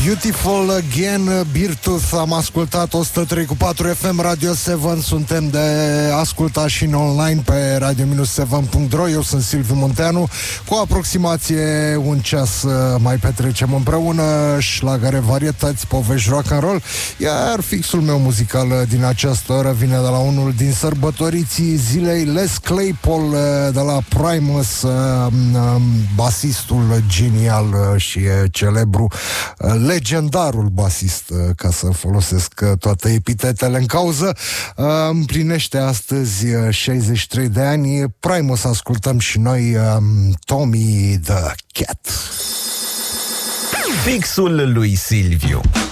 Beautiful Again, Birtuth. Am ascultat 103.4 FM Radio 7. Suntem de ascultat și în online pe radio-7.ro. Eu sunt Silviu Munteanu. Cu aproximație un ceas mai petrecem împreună șlagare, varietăți, povești, rock and roll. Iar fixul meu muzical din această oră vine de la unul din sărbătoriții zilei, Les Claypool de la Primus, basistul genial și celebru, legendarul basist, ca să folosesc toate epitetele în cauză, împlinește astăzi 63 de ani. Primus ascultăm și noi, Tommy the Cat. Fixul lui Silviu.